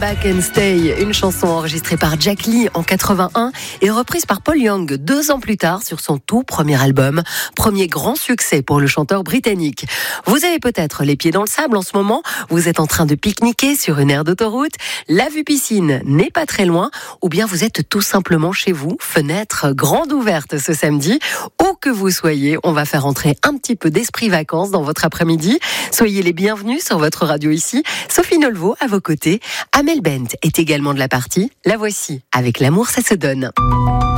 Back and Stay, une chanson enregistrée par Jack Lee en 81 et reprise par Paul Young 2 ans plus tard sur son tout premier album. Premier grand succès pour le chanteur britannique. Vous avez peut-être les pieds dans le sable en ce moment, vous êtes en train de pique-niquer sur une aire d'autoroute, la vue piscine n'est pas très loin, ou bien vous êtes tout simplement chez vous, fenêtre grande ouverte ce samedi. Où que vous soyez, on va faire entrer un petit peu d'esprit vacances dans votre après-midi. Soyez les bienvenus sur votre radio ici. Sophie Nolvo à vos côtés. Amel Bent est également de la partie. La voici avec L'amour ça se donne.